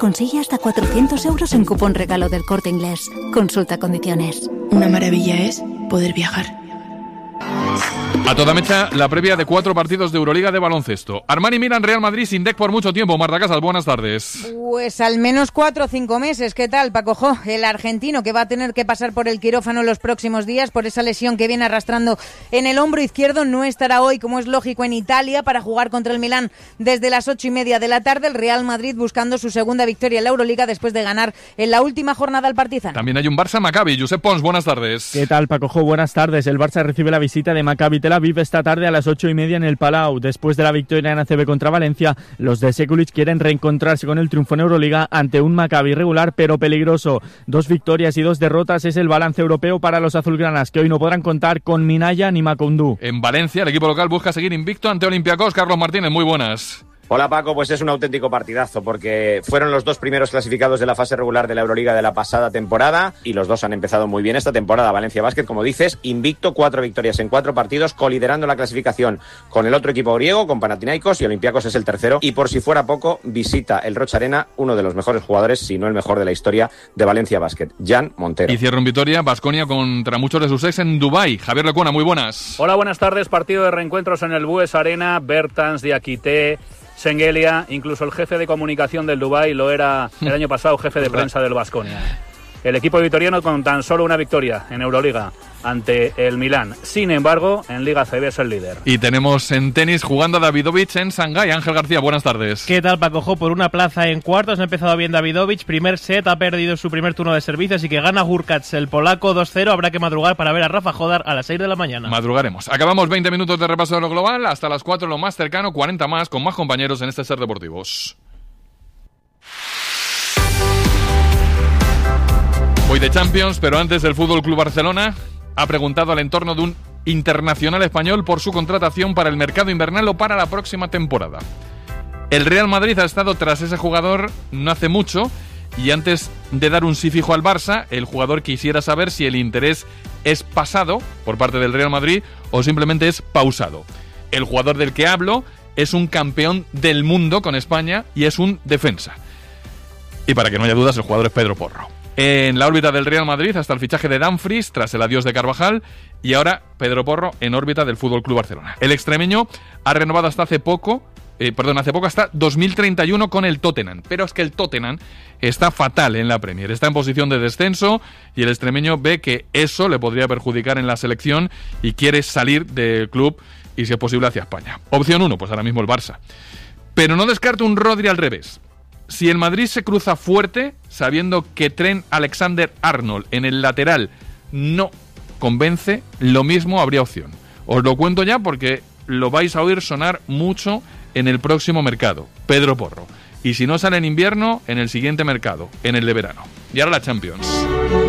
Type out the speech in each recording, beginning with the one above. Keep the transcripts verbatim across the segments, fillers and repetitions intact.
consigue hasta cuatrocientos euros en cupón regalo del Corte Inglés. Consulta condiciones. Una maravilla es poder viajar. A toda mecha, la previa de cuatro partidos de Euroliga de baloncesto. Armani Milan, Real Madrid, sin D E C por mucho tiempo. Marta Casas, buenas tardes. Pues al menos cuatro o cinco meses. ¿Qué tal, Paco Jo? El argentino que va a tener que pasar por el quirófano los próximos días por esa lesión que viene arrastrando en el hombro izquierdo. No estará hoy, como es lógico, en Italia para jugar contra el Milán desde las ocho y media de la tarde. El Real Madrid buscando su segunda victoria en la Euroliga después de ganar en la última jornada al Partizan. También hay un Barça-Maccabi. Josep Pons, buenas tardes. ¿Qué tal, Paco Jo? Buenas tardes. El Barça recibe la visita de Maccabi Tel Aviv esta tarde a las ocho y media en el Palau. Después de la victoria en A C B contra Valencia, los de Sekulic quieren reencontrarse con el triunfo en Euroliga ante un Maccabi regular pero peligroso. Dos victorias y dos derrotas es el balance europeo para los azulgranas, que hoy no podrán contar con Minaya ni Macoundou. En Valencia, el equipo local busca seguir invicto ante Olympiacos. Carlos Martínez, muy buenas. Hola Paco, pues es un auténtico partidazo porque fueron los dos primeros clasificados de la fase regular de la Euroliga de la pasada temporada y los dos han empezado muy bien esta temporada. Valencia Basket, como dices, invicto, cuatro victorias en cuatro partidos, coliderando la clasificación con el otro equipo griego, con Panathinaikos, y Olympiacos es el tercero. Y por si fuera poco, visita el Rocha Arena uno de los mejores jugadores, si no el mejor de la historia de Valencia Basket, Jan Montero. Y cierra en Vitoria, Baskonia contra muchos de sus ex en Dubái. Javier Lecuna, muy buenas. Hola, buenas tardes. Partido de reencuentros en el Bues Arena. Bertans, Diakité, Sengelia, incluso el jefe de comunicación del Dubái lo era el año pasado, jefe de prensa del Baskonia. El equipo vitoriano con tan solo una victoria en Euroliga ante el Milán. Sin embargo, en Liga C B es el líder. Y tenemos en tenis jugando a Davidovich en Shanghái. Ángel García, buenas tardes. ¿Qué tal, Paco Jo? Por una plaza en cuartos ha empezado bien Davidovich. Primer set, ha perdido su primer turno de servicio, así que gana Hurkacz, el polaco, dos cero. Habrá que madrugar para ver a Rafa Jodar a las seis de la mañana. Madrugaremos. Acabamos veinte minutos de repaso de lo global. Hasta las cuatro lo más cercano, cuarenta más, con más compañeros en este Ser Deportivos. Hoy de Champions, pero antes el Fútbol Club Barcelona ha preguntado al entorno de un internacional español por su contratación para el mercado invernal o para la próxima temporada. El Real Madrid ha estado tras ese jugador no hace mucho y antes de dar un sí fijo al Barça, el jugador quisiera saber si el interés es pasado por parte del Real Madrid o simplemente es pausado. El jugador del que hablo es un campeón del mundo con España y es un defensa. Y para que no haya dudas, el jugador es Pedro Porro. En la órbita del Real Madrid hasta el fichaje de Dumfries tras el adiós de Carvajal y ahora Pedro Porro en órbita del Fútbol Club Barcelona. El extremeño ha renovado hasta hace poco, eh, perdón, hace poco hasta dos mil treinta y uno con el Tottenham, pero es que el Tottenham está fatal en la Premier, está en posición de descenso y el extremeño ve que eso le podría perjudicar en la selección y quiere salir del club y si es posible hacia España. Opción uno, pues ahora mismo el Barça. Pero no descarto un Rodri al revés. Si el Madrid se cruza fuerte, sabiendo que Trent Alexander-Arnold en el lateral no convence, lo mismo habría opción. Os lo cuento ya porque lo vais a oír sonar mucho en el próximo mercado. Pedro Porro. Y si no sale en invierno, en el siguiente mercado, en el de verano. Y ahora la Champions.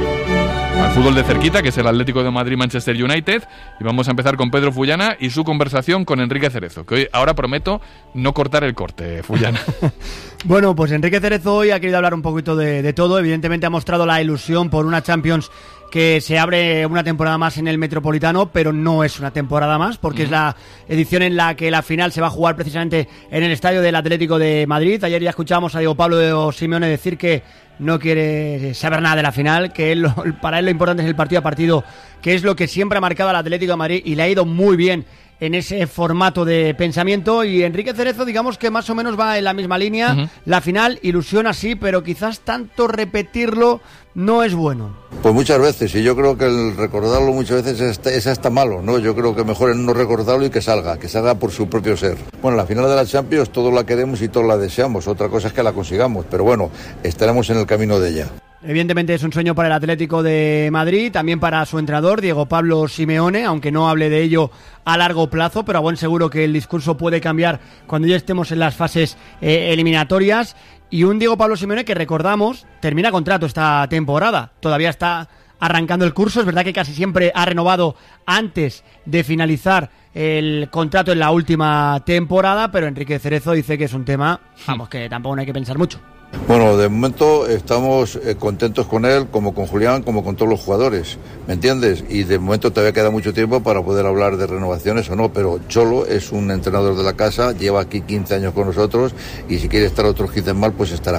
Al fútbol de cerquita, que es el Atlético de Madrid-Manchester United, y vamos a empezar con Pedro Fullana y su conversación con Enrique Cerezo, que hoy ahora prometo no cortar el corte, Fullana. Bueno, pues Enrique Cerezo hoy ha querido hablar un poquito de, de todo, evidentemente ha mostrado la ilusión por una Champions que se abre una temporada más en el Metropolitano, pero no es una temporada más, porque mm. es la edición en la que la final se va a jugar precisamente en el estadio del Atlético de Madrid. Ayer ya escuchábamos a Diego Pablo Simeone decir que no quiere saber nada de la final, que él, para él lo importante es el partido a partido, que es lo que siempre ha marcado al Atlético de Madrid y le ha ido muy bien en ese formato de pensamiento. Y Enrique Cerezo, digamos que más o menos va en la misma línea. Uh-huh. La final ilusiona sí, pero quizás tanto repetirlo no es bueno. Pues muchas veces, y yo creo que el recordarlo muchas veces es, es hasta malo, ¿no? Yo creo que mejor es no recordarlo y que salga, que salga por su propio ser. Bueno, la final de la Champions todos la queremos y todos la deseamos, otra cosa es que la consigamos, pero bueno, estaremos en el camino de ella. Evidentemente es un sueño para el Atlético de Madrid, también para su entrenador, Diego Pablo Simeone, aunque no hable de ello a largo plazo, pero a buen seguro que el discurso puede cambiar cuando ya estemos en las fases eh, eliminatorias. Y un Diego Pablo Simeone que, recordamos, termina contrato esta temporada, todavía está arrancando el curso, es verdad que casi siempre ha renovado antes de finalizar el contrato en la última temporada, pero Enrique Cerezo dice que es un tema, vamos, que tampoco no hay que pensar mucho. Bueno, de momento estamos eh, contentos con él, como con Julián, como con todos los jugadores, ¿me entiendes? Y de momento todavía queda mucho tiempo para poder hablar de renovaciones o no, pero Cholo es un entrenador de la casa, lleva aquí quince años con nosotros y si quiere estar otros quince más, pues estará.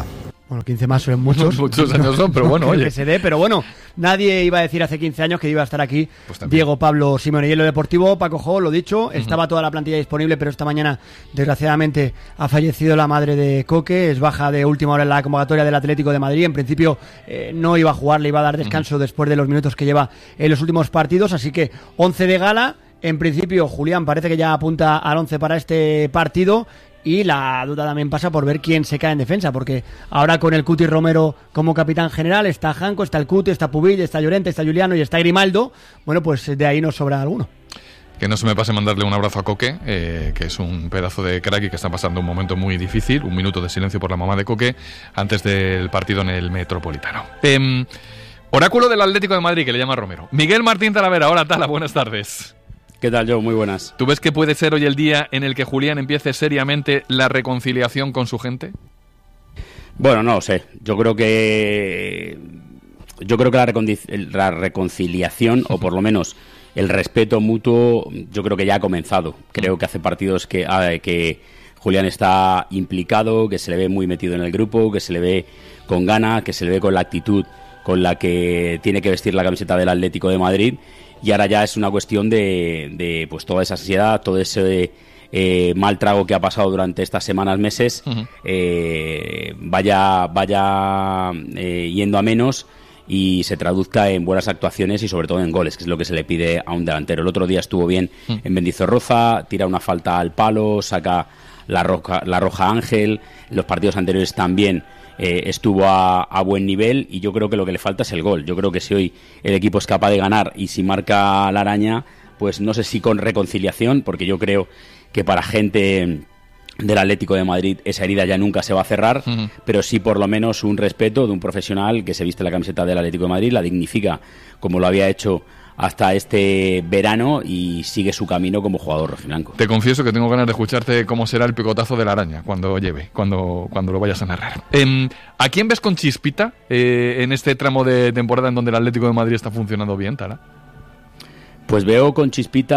Bueno, quince más son muchos. Muchos años son, pero bueno, no, oye. Que se dé, pero bueno, nadie iba a decir hace quince años que iba a estar aquí Pues Diego Pablo Simeone. Y en lo deportivo, Paco Jo, lo dicho, uh-huh. estaba toda la plantilla disponible, pero esta mañana, desgraciadamente, ha fallecido la madre de Coque. Es baja de última hora en la convocatoria del Atlético de Madrid. En principio, eh, no iba a jugar, le iba a dar descanso uh-huh. después de los minutos que lleva en los últimos partidos. Así que, once de gala. En principio, Julián parece que ya apunta al once para este partido. Y la duda también pasa por ver quién se cae en defensa, porque ahora con el Cuti Romero como capitán general, está Janco, está el Cuti, está Pubill, está Llorente, está Juliano y está Grimaldo. Bueno, pues de ahí nos sobra alguno. Que no se me pase mandarle un abrazo a Coque, eh, que es un pedazo de crack y que está pasando un momento muy difícil. Un minuto de silencio por la mamá de Coque antes del partido en el Metropolitano. Eh, oráculo del Atlético de Madrid, que le llama Romero. Miguel Martín Talavera, hola Tala, buenas tardes. ¿Qué tal, Joe? Muy buenas. ¿Tú ves que puede ser hoy el día en el que Julián empiece seriamente la reconciliación con su gente? Bueno, no lo sé. Yo creo que yo creo que la, reconcil- la reconciliación, o por lo menos el respeto mutuo, yo creo que ya ha comenzado. Creo que hace partidos que, ah, que Julián está implicado, que se le ve muy metido en el grupo, que se le ve con ganas, que se le ve con la actitud con la que tiene que vestir la camiseta del Atlético de Madrid. Y ahora ya es una cuestión de, de pues toda esa ansiedad, todo ese eh, mal trago que ha pasado durante estas semanas, meses, uh-huh. eh, vaya vaya eh, yendo a menos y se traduzca en buenas actuaciones y sobre todo en goles, que es lo que se le pide a un delantero. El otro día estuvo bien uh-huh. en Mendizorroza, tira una falta al palo, saca la roja, la roja Ángel. En los partidos anteriores también Eh, estuvo a, a buen nivel y yo creo que lo que le falta es el gol. Yo creo que si hoy el equipo es capaz de ganar y si marca la araña, pues no sé si con reconciliación, porque yo creo que para gente del Atlético de Madrid esa herida ya nunca se va a cerrar, uh-huh. pero sí por lo menos un respeto de un profesional que se viste la camiseta del Atlético de Madrid, la dignifica como lo había hecho hasta este verano y sigue su camino como jugador rojiblanco. Te confieso que tengo ganas de escucharte cómo será el picotazo de la araña cuando lleve, cuando, cuando lo vayas a narrar. Eh, ¿A quién ves con chispita eh, en este tramo de temporada en donde el Atlético de Madrid está funcionando bien, Tara? Pues veo con chispita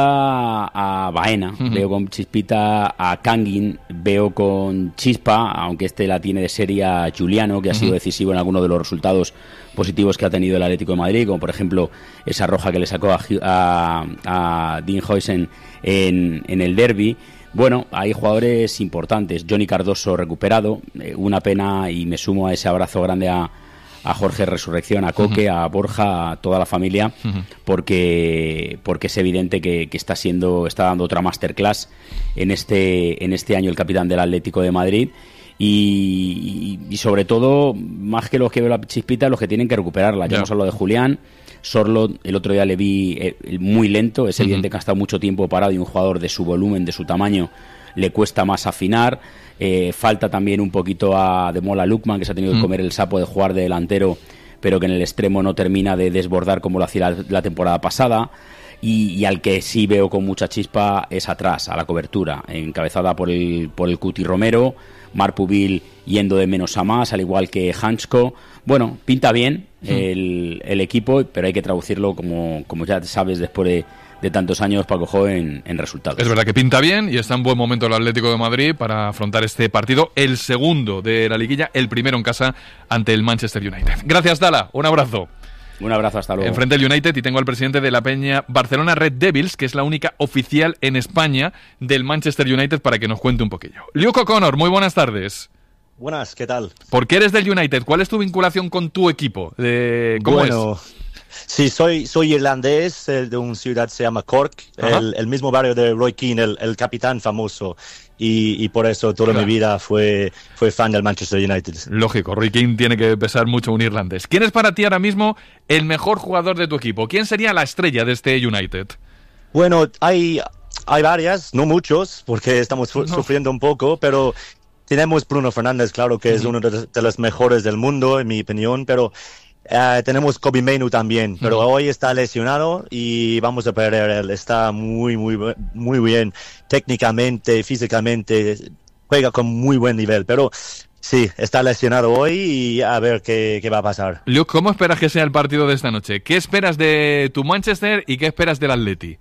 a Baena, uh-huh. veo con chispita a Kangin, veo con chispa, aunque este la tiene de serie, a Juliano, que ha uh-huh. sido decisivo en alguno de los resultados positivos que ha tenido el Atlético de Madrid, como por ejemplo esa roja que le sacó a, a, a Dean Huijsen en, en el derbi. Bueno, hay jugadores importantes. Johnny Cardoso recuperado, eh, una pena, y me sumo a ese abrazo grande a a Jorge Resurrección, a Coque, uh-huh. a Borja, a toda la familia, uh-huh. porque porque es evidente que, que está siendo está dando otra masterclass en este en este año el capitán del Atlético de Madrid y, y, y sobre todo, más que los que veo la chispita, los que tienen que recuperarla. Ya yeah. hemos hablado de Julián, Sorlo, el otro día le vi eh, muy lento, es evidente uh-huh. que ha estado mucho tiempo parado y un jugador de su volumen, de su tamaño, le cuesta más afinar. Eh, falta también un poquito a Demola Lookman, que se ha tenido que comer el sapo de jugar de delantero, pero que en el extremo no termina de desbordar como lo hacía la, la temporada pasada. Y, y al que sí veo con mucha chispa es atrás, a la cobertura, encabezada por el, por el Cuti Romero, Marc Pubill yendo de menos a más, al igual que Hansko. Bueno, pinta bien el, el equipo, pero hay que traducirlo, como, como ya sabes, después de de tantos años, Paco Jo, en, en resultados. Es verdad que pinta bien y está en buen momento el Atlético de Madrid para afrontar este partido, el segundo de la liguilla, el primero en casa ante el Manchester United. Gracias, Dala, un abrazo. Un abrazo, hasta luego. Enfrente del United, y tengo al presidente de la peña Barcelona Red Devils, que es la única oficial en España del Manchester United, para que nos cuente un poquillo. Luke O'Connor, muy buenas tardes. Buenas, ¿qué tal? ¿Por qué eres del United? ¿Cuál es tu vinculación con tu equipo? Eh, ¿Cómo bueno, es? Sí, soy, soy irlandés, eh, de una ciudad que se llama Cork, el, el mismo barrio de Roy Keane, el, el capitán famoso, y, y por eso toda claro. mi vida fue, fue fan del Manchester United. Lógico, Roy Keane tiene que pesar mucho un irlandés. ¿Quién es para ti ahora mismo el mejor jugador de tu equipo? ¿Quién sería la estrella de este United? Bueno, hay, hay varias, no muchos, porque estamos no. sufriendo un poco, pero tenemos Bruno Fernández, claro que uh-huh. es uno de, de los mejores del mundo, en mi opinión, pero Uh, tenemos Kobbie Mainoo también, pero uh-huh. hoy está lesionado y vamos a perder. Él está muy, muy, muy bien técnicamente, físicamente, juega con muy buen nivel, pero sí, está lesionado hoy y a ver qué, qué va a pasar. Luke, ¿cómo esperas que sea el partido de esta noche? ¿Qué esperas de tu Manchester y qué esperas del Atleti?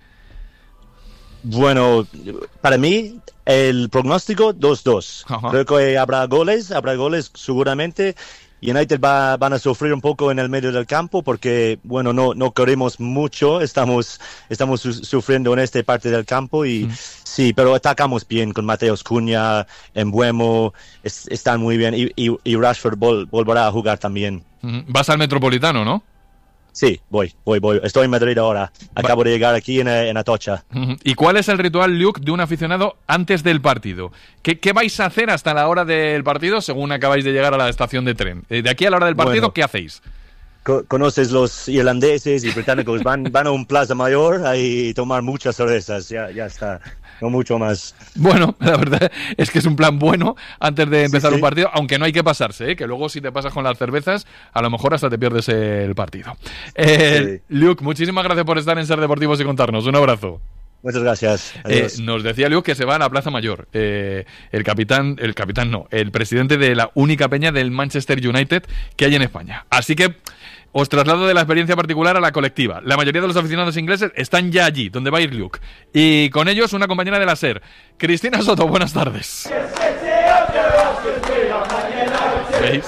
Bueno, para mí, el pronóstico dos dos. Uh-huh. Creo que habrá goles, habrá goles seguramente. United va, van a sufrir un poco en el medio del campo porque, bueno, no, no corremos mucho, estamos, estamos su- sufriendo en esta parte del campo y mm. sí, pero atacamos bien con Mateus Cunha, Mbeumo, es, están muy bien y, y, y Rashford vol, volverá a jugar también. Vas al Metropolitano, ¿no? Sí, voy, voy, voy. Estoy en Madrid ahora. Acabo Va. de llegar aquí en, en Atocha. ¿Y cuál es el ritual, Luke, de un aficionado antes del partido? ¿Qué, ¿Qué vais a hacer hasta la hora del partido según acabáis de llegar a la estación de tren? De aquí a la hora del partido, bueno, ¿qué hacéis? Co- conoces los irlandeses y británicos, van, van a un Plaza Mayor y tomar muchas cervezas, ya, ya está. No mucho más. Bueno, la verdad es que es un plan bueno antes de empezar sí, sí. un partido, aunque no hay que pasarse, ¿eh? Que luego si te pasas con las cervezas, a lo mejor hasta te pierdes el partido. Eh, sí. Luke, muchísimas gracias por estar en Ser Deportivos y contarnos. Un abrazo. Muchas gracias. Eh, nos decía Luke que se va a la Plaza Mayor. Eh, el capitán, el capitán no, el presidente de la única peña del Manchester United que hay en España. Así que os traslado de la experiencia particular a la colectiva. La mayoría de los aficionados ingleses están ya allí, donde va a ir Luke. Y con ellos una compañera de la SER, Cristina Soto. Buenas tardes. ¿Veis?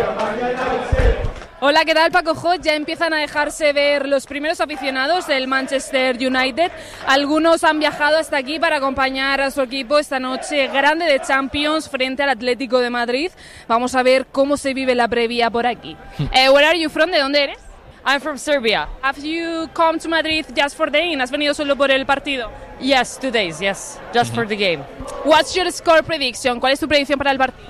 Hola, ¿qué tal, Paco Hot? Ya empiezan a dejarse ver los primeros aficionados del Manchester United. Algunos han viajado hasta aquí para acompañar a su equipo esta noche grande de Champions frente al Atlético de Madrid. Vamos a ver cómo se vive la previa por aquí. uh, where are you from? ¿De dónde eres? I'm from Serbia. Have you come to Madrid just for the game? ¿Has venido solo por el partido? Yes, two days, yes. Just for the game. What's your score prediction? ¿Cuál es tu predicción para el partido?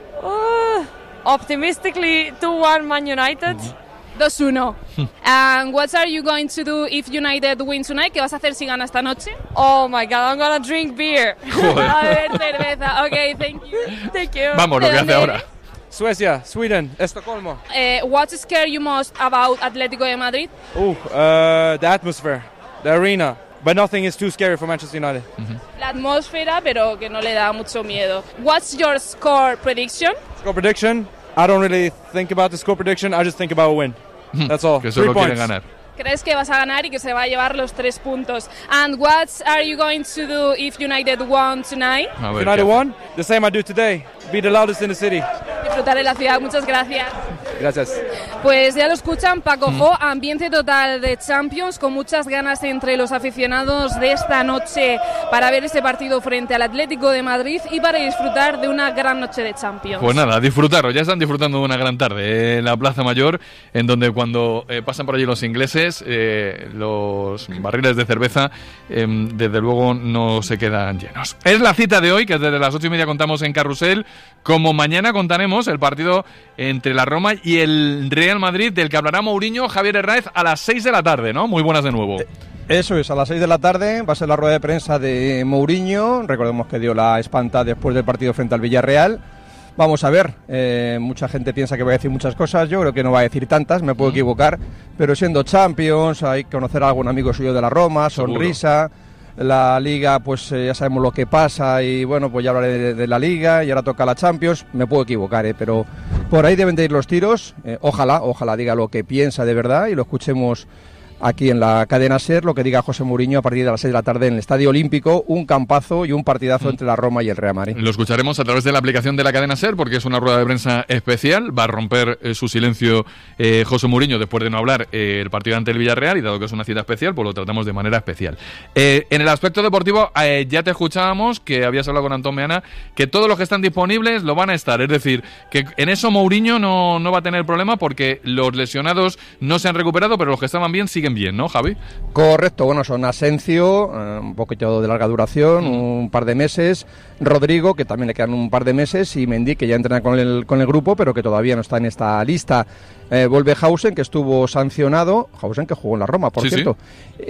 Uh... Optimistically, two one Man United. dos uno. And what are you going to do if United win tonight? ¿Qué vas a hacer si gana esta noche? Oh my God, I'm gonna drink beer. A ver, cerveza. Ok, thank you. Thank you. Vamos, lo que hace ahora. Suecia, Sweden, Estocolmo. Uh, what scares you most about Atlético de Madrid? Oh, uh, the atmosphere, the arena. But nothing is too scary for Manchester United. La atmósfera, pero que no le da mucho miedo. What's your score prediction? Score prediction? I don't really think about the score prediction. I just think about a win. That's all. Que solo quieren ganar. ¿Crees que vas a ganar y que se va a llevar los tres puntos? And what are you going to do if United won tonight? If United won? The same I do today. Be the loudest in the city. Disfrutar de la ciudad. Muchas gracias. Gracias. Pues ya lo escuchan, Paco Jo, ambiente total de Champions, con muchas ganas entre los aficionados de esta noche para ver ese partido frente al Atlético de Madrid y para disfrutar de una gran noche de Champions. Pues nada, disfrutarlo, ya están disfrutando de una gran tarde en la Plaza Mayor, en donde cuando eh, pasan por allí los ingleses, eh, los barriles de cerveza, eh, desde luego no se quedan llenos. Es la cita de hoy, que desde las ocho y media contamos en Carrusel, como mañana contaremos el partido entre la Roma y el Real Madrid, del que hablará Mourinho, Javier Herráez, a las seis de la tarde, ¿no? Muy buenas de nuevo. Eso es, a las seis de la tarde va a ser la rueda de prensa de Mourinho. Recordemos que dio la espanta después del partido frente al Villarreal. Vamos a ver, eh, mucha gente piensa que va a decir muchas cosas, yo creo que no va a decir tantas, me puedo equivocar, pero siendo Champions, hay que conocer a algún amigo suyo de la Roma, sonrisa. Seguro. La Liga, pues eh, ya sabemos lo que pasa y bueno, pues ya hablaré de, de la Liga y ahora toca la Champions, me puedo equivocar, eh, pero por ahí deben de ir los tiros, eh, ojalá, ojalá diga lo que piensa de verdad y lo escuchemos aquí en la cadena SER, lo que diga José Mourinho a partir de las seis de la tarde en el Estadio Olímpico, un campazo y un partidazo mm. entre la Roma y el Real Madrid. Lo escucharemos a través de la aplicación de la cadena SER porque es una rueda de prensa especial, va a romper eh, su silencio eh, José Mourinho después de no hablar eh, el partido ante el Villarreal y dado que es una cita especial, pues lo tratamos de manera especial. Eh, en el aspecto deportivo, eh, ya te escuchábamos que habías hablado con Antón Meana, que todos los que están disponibles lo van a estar, es decir, que en eso Mourinho no, no va a tener problema porque los lesionados no se han recuperado, pero los que estaban bien siguen bien, ¿no, Javi? Correcto, bueno, son Asensio, eh, un poquito de larga duración, mm. un par de meses, Rodrigo, que también le quedan un par de meses, y Mendy, que ya entrena con el, con el grupo, pero que todavía no está en esta lista. Eh, vuelve Hausen, que estuvo sancionado, Hausen que jugó en la Roma, por sí, cierto. Sí.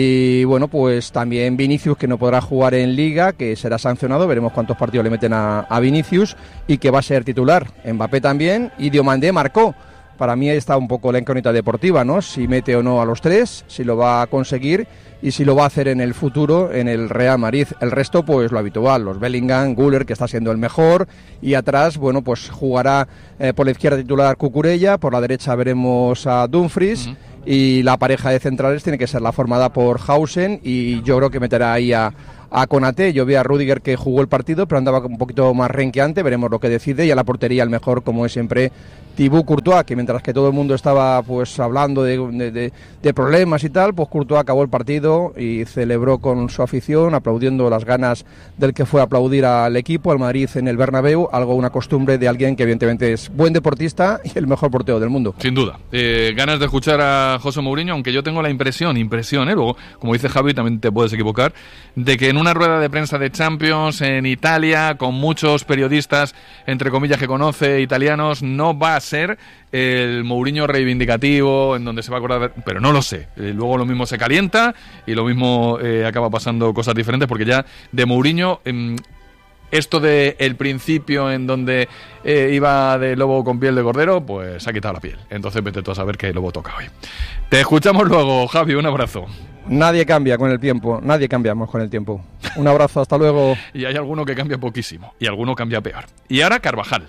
Y bueno, pues también Vinicius, que no podrá jugar en Liga, que será sancionado, veremos cuántos partidos le meten a, a Vinicius, y que va a ser titular. Mbappé también, y Diomandé marcó. Para mí está un poco la incógnita deportiva, ¿no? Si mete o no a los tres, si lo va a conseguir y si lo va a hacer en el futuro en el Real Madrid. El resto, pues lo habitual, los Bellingham, Güler, que está siendo el mejor, y atrás, bueno, pues jugará eh, por la izquierda titular Cucurella, por la derecha veremos a Dumfries, uh-huh. y la pareja de centrales tiene que ser la formada por Hausen, y yo creo que meterá ahí a... a Konaté. Yo vi a Rudiger que jugó el partido, pero andaba un poquito más renqueante, veremos lo que decide, y a la portería el mejor, como es siempre, Thibaut Courtois, que mientras que todo el mundo estaba pues hablando de, de, de, de problemas y tal, pues Courtois acabó el partido y celebró con su afición, aplaudiendo las ganas del que fue a aplaudir al equipo, al Madrid en el Bernabéu, algo una costumbre de alguien que evidentemente es buen deportista y el mejor portero del mundo. Sin duda. Eh, ganas de escuchar a José Mourinho, aunque yo tengo la impresión, impresión, ¿eh? Luego, como dice Javi, también te puedes equivocar, de que en una rueda de prensa de Champions en Italia, con muchos periodistas, entre comillas, que conoce, italianos, no va a ser el Mourinho reivindicativo, en donde se va a acordar, pero no lo sé. Eh, luego lo mismo se calienta y lo mismo eh, acaba pasando cosas diferentes, porque ya de Mourinho... Eh, esto de el principio en donde eh, iba de lobo con piel de cordero, pues se ha quitado la piel. Entonces vete tú a saber qué lobo toca hoy. Te escuchamos luego, Javi, un abrazo. Nadie cambia con el tiempo, nadie cambiamos con el tiempo. Un abrazo, hasta luego. Y hay alguno que cambia poquísimo, y alguno cambia peor. Y ahora Carvajal.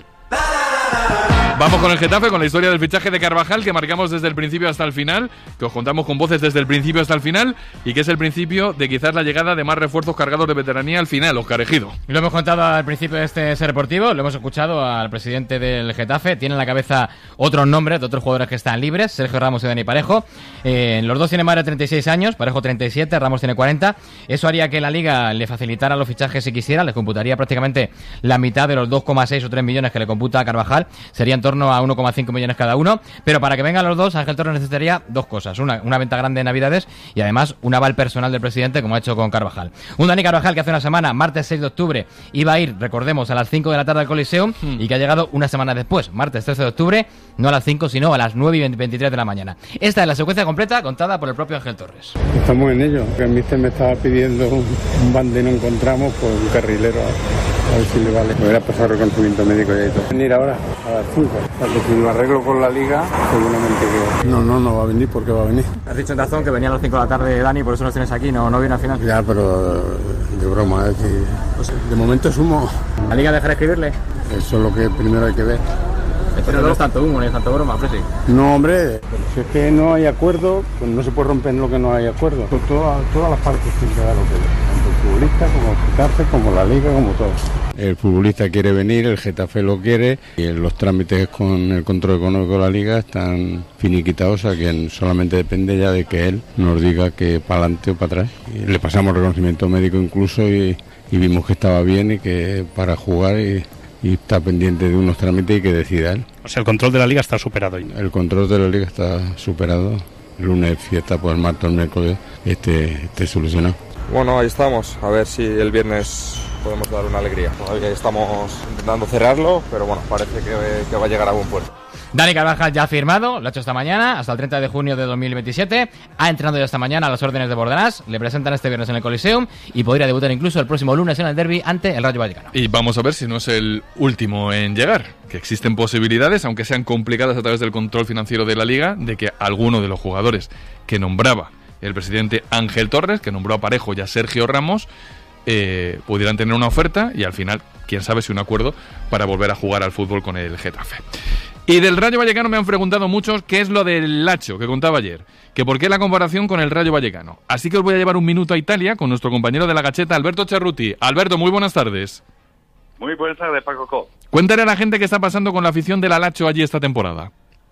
Vamos con el Getafe, con la historia del fichaje de Carvajal, que marcamos desde el principio hasta el final, que os contamos con voces desde el principio hasta el final, y que es el principio de quizás la llegada de más refuerzos cargados de veteranía al final, Óscar Ejido. Lo hemos contado al principio de este Ser Deportivo, lo hemos escuchado al presidente del Getafe, tiene en la cabeza otros nombres de otros jugadores que están libres, Sergio Ramos y Dani Parejo. Eh, los dos tienen más de treinta y seis años, Parejo treinta y siete, Ramos tiene cuarenta. Eso haría que la Liga le facilitara los fichajes si quisiera, le computaría prácticamente la mitad de los dos coma seis o tres millones que le computa a Carvajal, sería en torno a uno coma cinco millones cada uno, pero para que vengan los dos, Ángel Torres necesitaría dos cosas, una, una venta grande de Navidades y además un aval personal del presidente, como ha hecho con Carvajal. Un Dani Carvajal que hace una semana, martes seis de octubre, iba a ir, recordemos, a las cinco de la tarde al Coliseum hmm. y que ha llegado una semana después, martes trece de octubre, no a las cinco, sino a las nueve y veintitrés de la mañana. Esta es la secuencia completa contada por el propio Ángel Torres. Estamos en ello, que el míster me estaba pidiendo un bande y no encontramos, pues un carrilero, a ver si le vale. Voy a pasar reconocimiento médico y todo. Venir ahora a las cinco. O sea, que si lo arreglo con la Liga, seguramente que... No, no, no va a venir porque va a venir. Has dicho en razón que venía a las cinco de la tarde, Dani, por eso nos tienes aquí, no, no viene al final. Ya, pero de broma, es decir, pues, de momento es humo. ¿La Liga dejará escribirle? Eso es lo que primero hay que ver. Pero no es tanto humo, no es tanto broma, Presi. No, hombre, pero si es que no hay acuerdo, pues no se puede romper en lo que no hay acuerdo. Todas, todas las partes tienen que dar lo que tanto el futbolista como el Getafe, como la Liga, como todo. El futbolista quiere venir, el Getafe lo quiere y los trámites con el control económico de la Liga están finiquitados, a quien solamente depende ya de que él nos diga que para adelante o para atrás. Y le pasamos reconocimiento médico incluso y, y vimos que estaba bien y que para jugar y... y está pendiente de unos trámites y que decida él. O sea, el control de la Liga está superado. El control de la Liga está superado. El lunes fiesta, pues el martes, el miércoles esté, esté solucionado. Bueno, ahí estamos. A ver si el viernes podemos dar una alegría. Todavía estamos intentando cerrarlo, pero bueno, parece que, que va a llegar a buen puerto. Dani Carvajal ya ha firmado, lo ha hecho esta mañana, hasta el treinta de junio de dos mil veintisiete. Ha entrenado ya esta mañana a las órdenes de Bordalás. Le presentan este viernes en el Coliseum y podría debutar incluso el próximo lunes en el derbi ante el Rayo Vallecano. Y vamos a ver si no es el último en llegar, que existen posibilidades, aunque sean complicadas a través del control financiero de la Liga, de que alguno de los jugadores que nombraba el presidente Ángel Torres, que nombró a Parejo y a Sergio Ramos, eh, pudieran tener una oferta y al final, quién sabe si un acuerdo para volver a jugar al fútbol con el Getafe. Y del Rayo Vallecano me han preguntado muchos qué es lo del Lacho que contaba ayer, que por qué la comparación con el Rayo Vallecano. Así que os voy a llevar un minuto a Italia con nuestro compañero de la Gacheta, Alberto Cerruti. Alberto, muy buenas tardes. Muy buenas tardes, Paco Co. Cuéntale a la gente qué está pasando con la afición del Lacho allí esta temporada.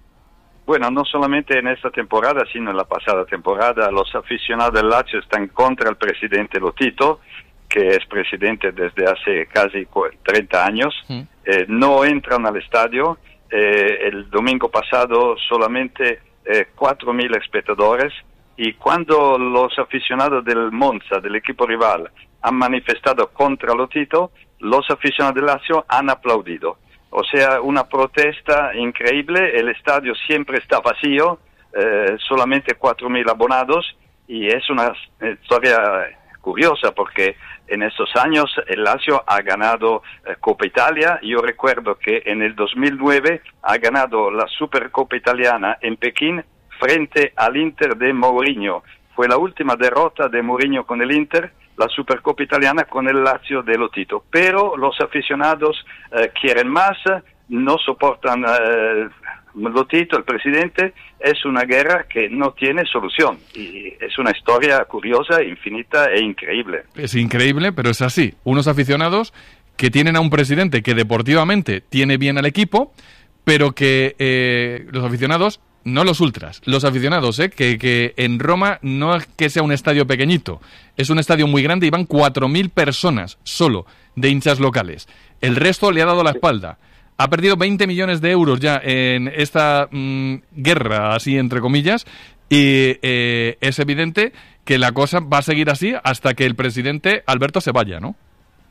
Bueno, no solamente en esta temporada, sino en la pasada temporada, los aficionados del Lazio están contra el presidente Lotito, que es presidente desde hace casi treinta años. Mm. Eh, no entran al estadio. Eh, el domingo pasado solamente eh, cuatro mil espectadores, y cuando los aficionados del Monza, del equipo rival, han manifestado contra Lotito, los aficionados del Lazio han aplaudido. O sea, una protesta increíble. El estadio siempre está vacío, eh, solamente cuatro mil abonados, y es una historia curiosa porque en estos años el Lazio ha ganado eh, Copa Italia. Yo recuerdo que en el dos mil nueve ha ganado la Supercopa Italiana en Pekín frente al Inter de Mourinho. Fue la última derrota de Mourinho con el Inter, la Supercopa Italiana con el Lazio de Lotito. Pero los aficionados eh, quieren más, no soportan eh, Lotito, el presidente. Es una guerra que no tiene solución y es una historia curiosa, infinita e increíble. Es increíble, pero es así. Unos aficionados que tienen a un presidente que deportivamente tiene bien al equipo, pero que eh, los aficionados, no los ultras, los aficionados, ¿eh? que, que en Roma no es que sea un estadio pequeñito, es un estadio muy grande y van cuatro mil personas solo de hinchas locales. El resto le ha dado la espalda. Ha perdido veinte millones de euros ya en esta mmm, guerra, así entre comillas, y eh, es evidente que la cosa va a seguir así hasta que el presidente Alberto se vaya, ¿no?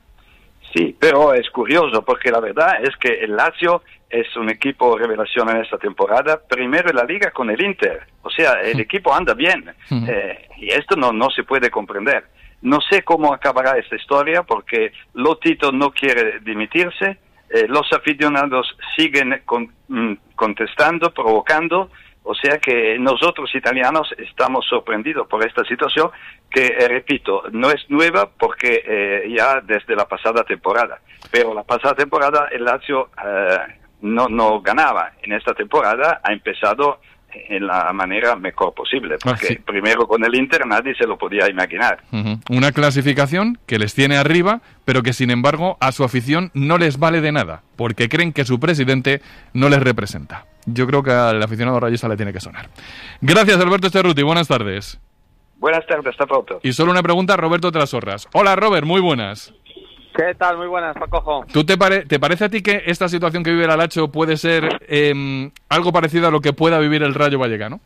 Sí, pero es curioso porque la verdad es que el Lazio es un equipo revelación en esta temporada, primero en la liga con el Inter, o sea, el equipo anda bien, eh, y esto no, no se puede comprender. No sé cómo acabará esta historia porque Lotito no quiere dimitirse, eh, los aficionados siguen con, mm, contestando, provocando, o sea que nosotros italianos estamos sorprendidos por esta situación que, eh, repito, no es nueva porque eh, ya desde la pasada temporada, pero la pasada temporada el Lazio eh, no, no ganaba, en esta temporada ha empezado en la manera mejor posible, porque ah, sí. primero con el Inter nadie se lo podía imaginar. Uh-huh. Una clasificación que les tiene arriba, pero que sin embargo a su afición no les vale de nada, porque creen que su presidente no les representa. Yo creo que al aficionado rayista le tiene que sonar. Gracias, Alberto Cerruti, buenas tardes. Buenas tardes, hasta pronto. Y solo una pregunta a Roberto Trasorras. Hola, Robert, muy buenas. ¿Qué tal? Muy buenas, Pacojo. ¿Tú te, pare- te parece a ti que esta situación que vive el Alacho puede ser eh, algo parecido a lo que pueda vivir el Rayo Vallecano?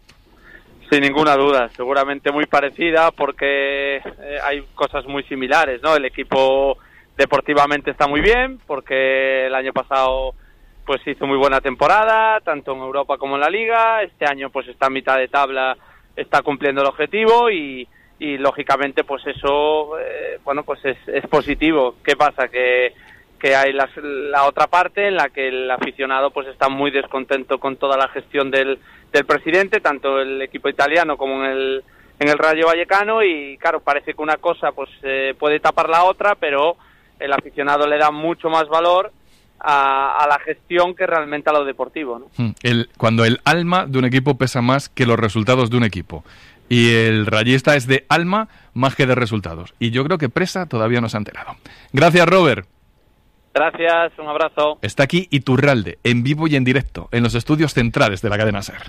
Sin ninguna duda, seguramente muy parecida porque eh, hay cosas muy similares, ¿no? El equipo deportivamente está muy bien porque el año pasado pues hizo muy buena temporada, tanto en Europa como en la Liga. Este año pues está a mitad de tabla, está cumpliendo el objetivo y... y lógicamente pues eso eh, bueno pues es, es positivo. ¿Qué pasa? Que, que hay las, la otra parte en la que el aficionado pues está muy descontento con toda la gestión del, del presidente, tanto el equipo italiano como en el, en el Rayo Vallecano, y claro, parece que una cosa pues eh, puede tapar la otra, pero el aficionado le da mucho más valor a, a la gestión que realmente a lo deportivo, ¿no? El, cuando el alma de un equipo pesa más que los resultados de un equipo. Y el rayista es de alma más que de resultados. Y yo creo que Presa todavía no se ha enterado. Gracias, Robert. Gracias, un abrazo. Está aquí Iturralde, en vivo y en directo, en los estudios centrales de la cadena SER.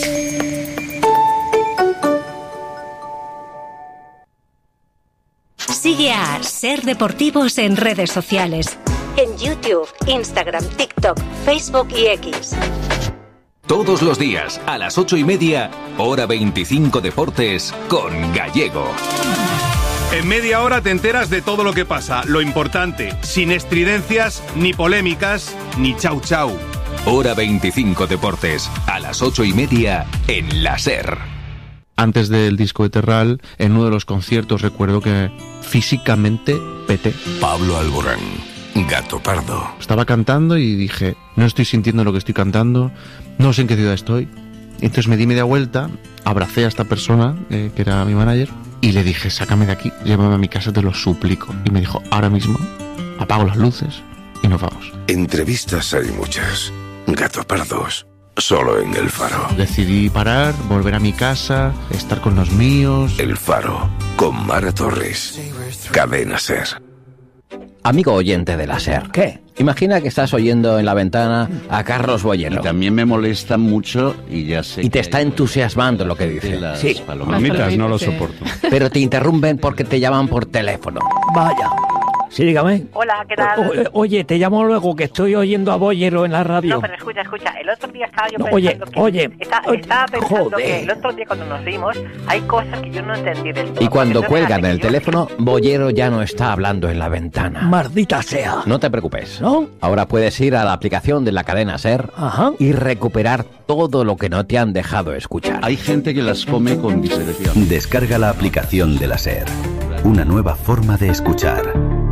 Sigue a SER Deportivos en redes sociales. En YouTube, Instagram, TikTok, Facebook y X. Todos los días, a las ocho y media, hora veinticinco Deportes, con Gallego. En media hora te enteras de todo lo que pasa, lo importante, sin estridencias, ni polémicas, ni chau chau. Hora veinticinco Deportes, a las ocho y media, en la SER. Antes del disco de Terral, en uno de los conciertos recuerdo que físicamente peté. Pablo Alborán, Gato Pardo. Estaba cantando y dije, no estoy sintiendo lo que estoy cantando, no sé en qué ciudad estoy. Entonces me di media vuelta, abracé a esta persona, eh, que era mi manager, y le dije, sácame de aquí, llévame a mi casa, te lo suplico. Y me dijo, ahora mismo, apago las luces y nos vamos. Entrevistas hay muchas, Gato Pardos, solo en El Faro. Decidí parar, volver a mi casa, estar con los míos. El Faro, con Mara Torres, Cadena SER. Amigo oyente de la SER. ¿Qué? Imagina que estás oyendo en la ventana a Carlos Boyero. Y también me molesta mucho y ya sé. Y te está entusiasmando lo que dice. Las sí. palomitas no lo soporto. Pero te interrumpen porque te llaman por teléfono. Vaya. Sí, dígame. Hola, ¿qué tal? O, oye, te llamo luego que estoy oyendo a Boyero en la radio. No, pero escucha, escucha. El otro día estaba yo no, pensando oye, que... Oye, está, oye. Estaba pensando Joder. que el otro día cuando nos vimos hay cosas que yo no entendí del todo. Y cuando Entonces, cuelgan el yo... teléfono, Boyero ya no está hablando en la ventana. Maldita sea. No te preocupes. ¿No? Ahora puedes ir a la aplicación de la cadena SER. Ajá. Y recuperar todo lo que no te han dejado escuchar. Hay gente que las come con disección. Descarga la aplicación de la SER. Una nueva forma de escuchar.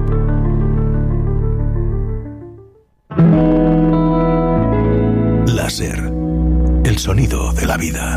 La SER, el sonido de la vida.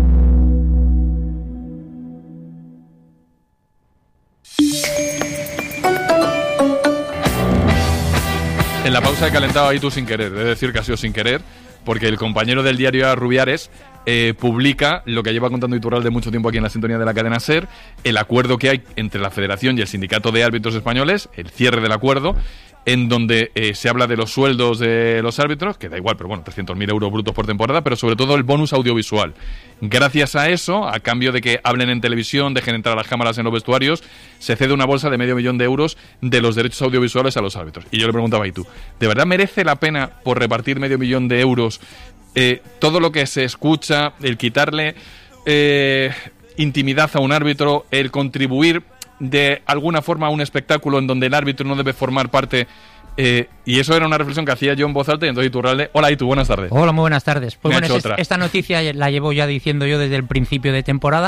En la pausa he calentado ahí tú sin querer, es decir que ha sido sin querer, porque el compañero del diario Rubiares eh, publica lo que lleva contando Iturralde mucho tiempo aquí en la sintonía de la cadena SER, el acuerdo que hay entre la Federación y el Sindicato de Árbitros Españoles, el cierre del acuerdo, en donde eh, se habla de los sueldos de los árbitros, que da igual, pero bueno, trescientos mil euros brutos por temporada, pero sobre todo el bonus audiovisual. Gracias a eso, a cambio de que hablen en televisión, dejen entrar las cámaras en los vestuarios, se cede una bolsa de medio millón de euros de los derechos audiovisuales a los árbitros. Y yo le preguntaba, ¿y tú? ¿De verdad merece la pena, por repartir medio millón de euros, eh, todo lo que se escucha, el quitarle eh, intimidad a un árbitro, el contribuir de alguna forma a un espectáculo en donde el árbitro no debe formar parte? Eh, y eso era una reflexión que hacía yo en voz alta, y entonces Iturralde. Hola, Itu, buenas tardes. Hola, muy buenas tardes. Pues Me bueno, es, esta noticia la llevo ya diciendo yo desde el principio de temporada,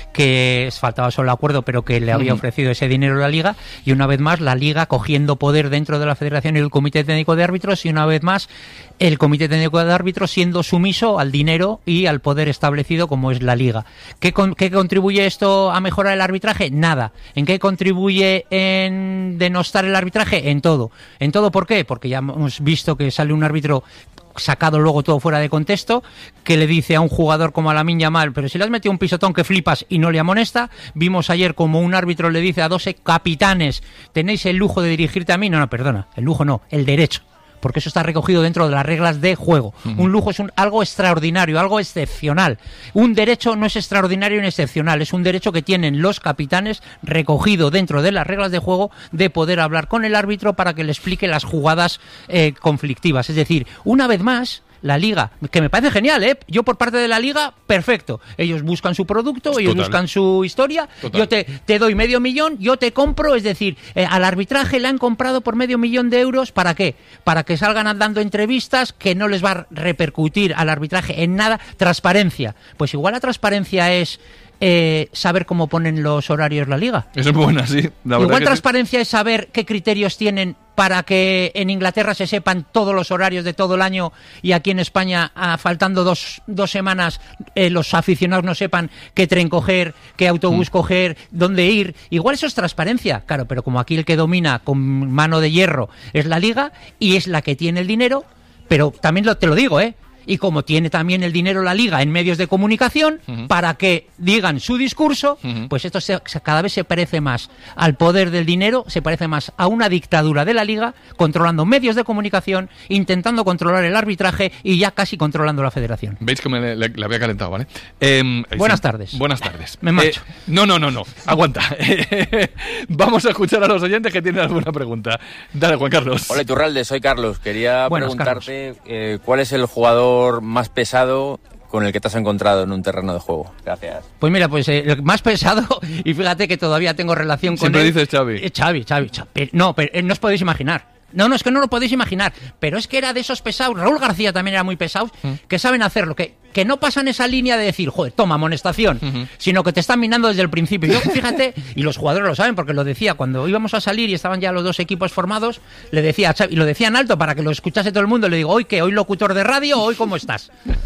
que faltaba solo el acuerdo, pero que le había ofrecido ese dinero a la Liga, y una vez más la Liga cogiendo poder dentro de la Federación y el Comité Técnico de Árbitros, y una vez más el Comité Técnico de Árbitros siendo sumiso al dinero y al poder establecido como es la Liga. ¿Qué, con, qué contribuye esto a mejorar el arbitraje? Nada. ¿En qué contribuye en denostar el arbitraje? En todo. ¿En todo por qué? Porque ya hemos visto que sale un árbitro sacado luego todo fuera de contexto, que le dice a un jugador como a Lamine Yamal, pero si le has metido un pisotón que flipas, y no le amonesta. Vimos ayer como un árbitro le dice a dos capitanes, tenéis el lujo de dirigirte a mí. No, no, perdona, el lujo no, el derecho, porque eso está recogido dentro de las reglas de juego. Uh-huh. Un lujo es un, algo extraordinario, algo excepcional. Un derecho no es extraordinario ni excepcional, es un derecho que tienen los capitanes recogido dentro de las reglas de juego, de poder hablar con el árbitro para que le explique las jugadas eh, conflictivas. Es decir, una vez más, la Liga, que me parece genial, ¿eh? Yo por parte de la Liga, perfecto. Ellos buscan su producto, ellos Total. buscan su historia. Total. Yo te, te doy medio millón, yo te compro, es decir, eh, al arbitraje le han comprado por medio millón de euros. ¿Para qué? Para que salgan dando entrevistas que no les va a repercutir al arbitraje en nada. Transparencia. Pues igual la transparencia es Eh, saber cómo ponen los horarios la Liga. Eso es buena, sí. La Igual transparencia sí. es saber qué criterios tienen para que en Inglaterra se sepan todos los horarios de todo el año, y aquí en España, ah, faltando dos, dos semanas, eh, los aficionados no sepan qué tren coger, qué autobús mm. coger, dónde ir. Igual eso es transparencia, claro, pero como aquí el que domina con mano de hierro es la Liga, y es la que tiene el dinero, pero también lo, te lo digo, ¿eh? Y como tiene también el dinero la Liga en medios de comunicación, uh-huh. para que digan su discurso, uh-huh. pues esto se, cada vez se parece más al poder del dinero, se parece más a una dictadura de la Liga, controlando medios de comunicación, intentando controlar el arbitraje y ya casi controlando la Federación. Veis que me le, le, le había calentado, ¿vale? Eh, buenas sí, tardes. Buenas tardes. Me marcho. Eh, no, no, no, no. Aguanta. Vamos a escuchar a los oyentes que tienen alguna pregunta. Dale, Juan Carlos. Hola, Iturralde, soy Carlos. Quería Buenas, preguntarte eh, cuál es el jugador más pesado con el que te has encontrado en un terreno de juego. Gracias. Pues mira, pues eh, el más pesado, y fíjate que todavía tengo relación con Siempre él. dices Xavi. Eh, Xavi, Xavi, Xavi. No, pero eh, no os podéis imaginar. No, no, es que no lo podéis imaginar. Pero es que era de esos pesados, Raúl García también era muy pesado, ¿Mm? que saben hacerlo, que, que no pasan esa línea de decir, joder, toma, amonestación, uh-huh. sino que te están minando desde el principio. Yo, fíjate, y los jugadores lo saben, porque lo decía, cuando íbamos a salir y estaban ya los dos equipos formados, le decía a Xavi, y lo decía en alto para que lo escuchase todo el mundo, le digo, hoy qué, hoy locutor de radio, hoy cómo estás.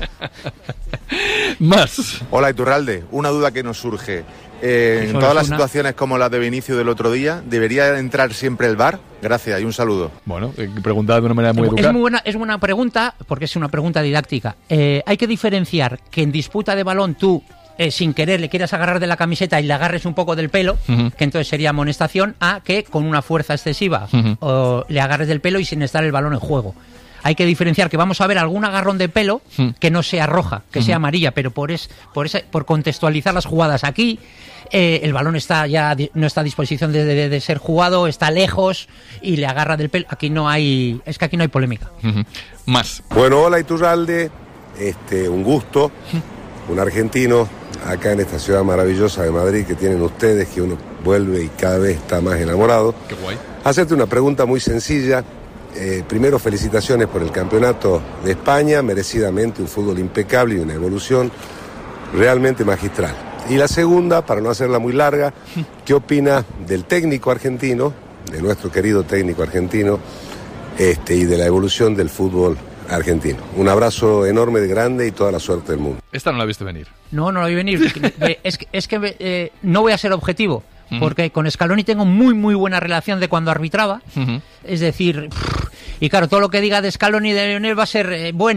Más. Hola, Iturralde, una duda que nos surge. Eh, en todas las una... situaciones como la de Vinicius del otro día, ¿debería entrar siempre el V A R? Gracias y un saludo. Bueno, eh, preguntada de una manera muy educada. Es muy buena, es buena pregunta, porque es una pregunta didáctica. Eh, hay que diferenciar que en disputa de balón tú, eh, sin querer, le quieras agarrar de la camiseta y le agarres un poco del pelo, uh-huh. que entonces sería amonestación, a que con una fuerza excesiva uh-huh. o le agarres del pelo y sin estar el balón en juego. Hay que diferenciar que vamos a ver algún agarrón de pelo uh-huh. que no sea roja, que uh-huh. sea amarilla, pero por es, por ese, por contextualizar las jugadas aquí, eh, el balón está ya no está a disposición de, de, de ser jugado, está lejos y le agarra del pelo. Aquí no hay, es que aquí no hay polémica. Uh-huh. Más. Bueno, hola Iturralde, este, un gusto, uh-huh. un argentino acá en esta ciudad maravillosa de Madrid que tienen ustedes, que uno vuelve y cada vez está más enamorado. Qué guay. Hacerte una pregunta muy sencilla. Eh, primero, felicitaciones por el campeonato de España, merecidamente un fútbol impecable y una evolución realmente magistral. Y la segunda, para no hacerla muy larga, ¿qué opina del técnico argentino, de nuestro querido técnico argentino, este, y de la evolución del fútbol argentino? Un abrazo enorme, de grande y toda la suerte del mundo. Esta no la viste venir. No, no la vi venir. es que, es que eh, no voy a ser objetivo. Porque con Scaloni tengo muy muy buena relación de cuando arbitraba, uh-huh. es decir, y claro, todo lo que diga de Scaloni y de Lionel va a ser eh, bueno,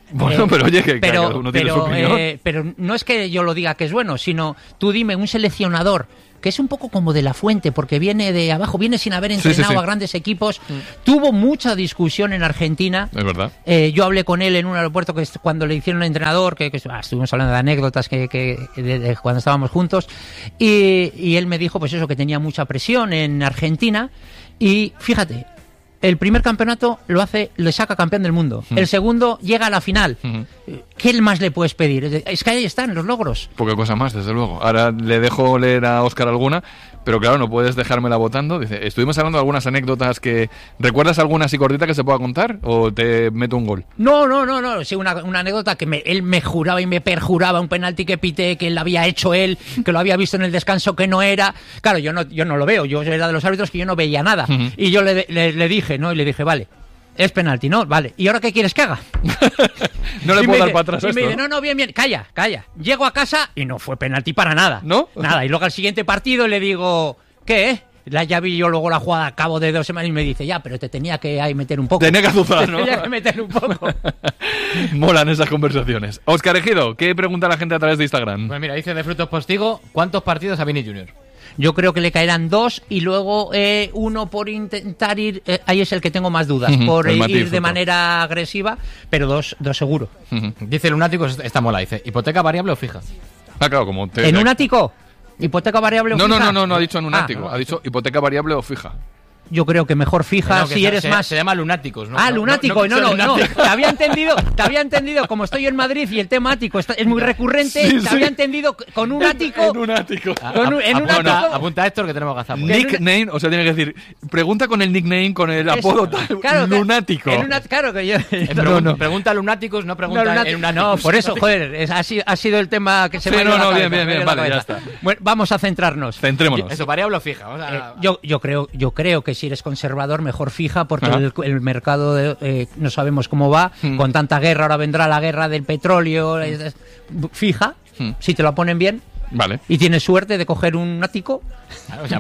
Bueno, eh, pero oye, que pero, cada uno tiene pero, su opinión. eh, pero no es que yo lo diga que es bueno, sino tú dime un seleccionador que es un poco como de La Fuente, porque viene de abajo, viene sin haber entrenado sí, sí, sí. a grandes equipos, mm. tuvo mucha discusión en Argentina. Es verdad. Eh, yo hablé con él en un aeropuerto que es cuando le hicieron un entrenador, que, que ah, estuvimos hablando de anécdotas que, que de, de cuando estábamos juntos, y, y él me dijo pues eso, que tenía mucha presión en Argentina, y fíjate, el primer campeonato lo hace, le saca campeón del mundo. Mm. El segundo llega a la final. Mm. ¿Qué más le puedes pedir? Es que ahí están los logros. Poca cosa más, desde luego. Ahora le dejo leer a Óscar alguna, pero claro, no puedes dejármela votando. Dice, estuvimos hablando de algunas anécdotas que... ¿Recuerdas alguna así cortita que se pueda contar? ¿O te meto un gol? No, no, no, no. Sí, una, una anécdota que me, él me juraba y me perjuraba un penalti que pité, que él había hecho él, que lo había visto en el descanso que no era. Claro, yo no, yo no lo veo. Yo era de los árbitros que yo no veía nada. Uh-huh. Y yo le, le, le dije, ¿no? Y le dije, vale, es penalti, ¿no? Vale. ¿Y ahora qué quieres que haga? No le y puedo dar dice, para atrás y esto, me dice, ¿no? no, no, bien, bien, calla, calla. Llego a casa y no fue penalti para nada. ¿No? Nada. Y luego al siguiente partido le digo, ¿qué? La, ya vi yo luego la jugada a cabo de dos semanas y me dice, ya, pero te tenía que ahí meter un poco. Tenía que azuzar, ¿no? Tenía que meter un poco. Molan esas conversaciones. Óscar Ejido, ¿qué pregunta la gente a través de Instagram? Pues mira, dice de Frutos Postigo, ¿cuántos partidos a Vini Junior? Yo creo que le caerán dos y luego eh, uno por intentar ir, eh, ahí es el que tengo más dudas, uh-huh, por eh, ir fruto. de manera agresiva, pero dos, dos seguro. Uh-huh. Dice Lunático, esta mola, dice, ¿hipoteca variable o fija? Ah, claro, como te... ¿En un ático? ¿Hipoteca variable o no, fija? No, no, no, no ha dicho en un ah, ático, no. ha dicho hipoteca variable o fija. Yo creo que mejor fija no, que si se, eres se, más... Se llama lunáticos, ¿no? Ah, no, lunático, no, no, no, no, lunático. Te había entendido, te había entendido, como estoy en Madrid y el tema ático está, es muy recurrente, sí, te sí. había entendido con un ático... En un ático. Con un, en un apunta, ático. Apunta a Héctor que tenemos gazapos. Nickname, o sea, tiene que decir, pregunta con el nickname, con el apodo tal, claro, lunático. En una, claro que yo... No, no. Pregunta lunáticos, no pregunta no, en lunáticos. No, por eso, joder, es, ha, sido, ha sido el tema que se sí, me ha no, ido no, la bien, cabeza, bien, bien, vale, ya está. Bueno, vamos a centrarnos. Centrémonos. Eso, variable o fija. Vamos a... eh, yo, yo, creo, yo creo que si eres conservador, mejor fija, porque el, el mercado de, eh, no sabemos cómo va, mm. con tanta guerra, ahora vendrá la guerra del petróleo, mm. fija, mm. si te lo ponen bien. Vale. Y tienes suerte de coger un ático. Claro, o sea,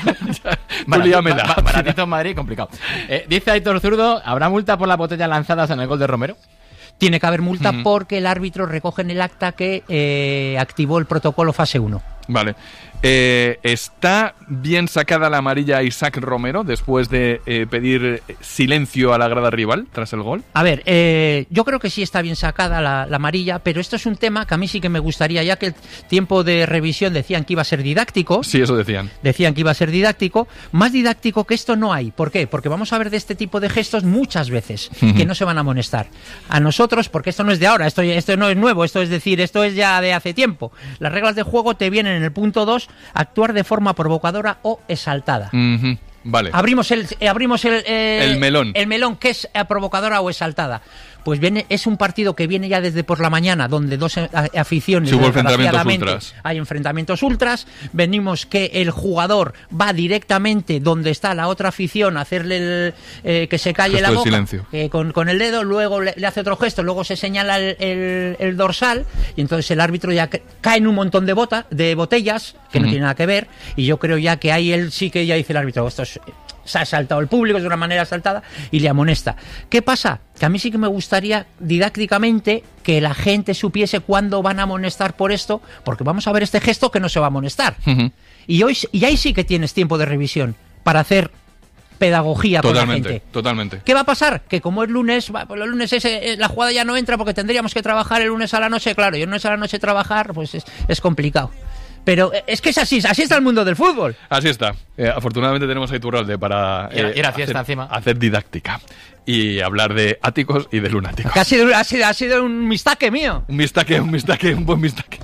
baratito, ba, baratito en Madrid, complicado. Eh, dice Aitor Zurdo, ¿habrá multa por las botellas lanzadas en el gol de Romero? Tiene que haber multa mm. porque el árbitro recoge en el acta que eh, activó el protocolo fase uno. Vale. Eh, ¿Está bien sacada la amarilla a Isaac Romero después de eh, pedir silencio a la grada rival tras el gol? A ver, eh, yo creo que sí está bien sacada la, la amarilla, pero esto es un tema que a mí sí que me gustaría, ya que el tiempo de revisión decían que iba a ser didáctico. Sí, eso decían. Decían que iba a ser didáctico. Más didáctico que esto no hay. ¿Por qué? Porque vamos a ver de este tipo de gestos muchas veces uh-huh. que no se van a amonestar. A nosotros, porque esto no es de ahora, esto, esto no es nuevo, esto es decir, esto es ya de hace tiempo. Las reglas de juego te vienen en el punto dos, actuar de forma provocadora o exaltada. Uh-huh. Vale. Abrimos el, eh, abrimos el, eh, el melón. El melón, ¿qué es eh, provocadora o exaltada? Pues viene, es un partido que viene ya desde por la mañana, donde dos a, aficiones... Sí, hubo enfrentamientos ultras. Hay enfrentamientos ultras. Venimos que el jugador va directamente donde está la otra afición a hacerle el, eh, que se calle gesto la boca. Silencio. Eh, con, con el dedo, luego le, le hace otro gesto, luego se señala el, el, el dorsal y entonces el árbitro ya cae en un montón de, bota, de botellas que uh-huh. no tiene nada que ver, y yo creo ya que ahí él sí que ya dice el árbitro, esto es... se ha saltado el público de una manera saltada y le amonesta. ¿Qué pasa? Que a mí sí que me gustaría didácticamente que la gente supiese cuándo van a amonestar por esto, porque vamos a ver este gesto que no se va a amonestar. Uh-huh. Y hoy y ahí sí que tienes tiempo de revisión para hacer pedagogía totalmente, por la gente. Totalmente. ¿Qué va a pasar? Que como es lunes, pues los lunes ese, la jugada ya no entra porque tendríamos que trabajar el lunes a la noche. Claro, y el lunes a la noche trabajar, pues es, es complicado. Pero es que es así, así está el mundo del fútbol. Así está. Eh, afortunadamente tenemos a Iturralde para eh, ir a fiesta hacer, encima. hacer didáctica y hablar de áticos y de lunáticos. Que ha sido, ha sido, ha sido un mistaque mío. Un mistaque, un mistaque, un buen mistaque.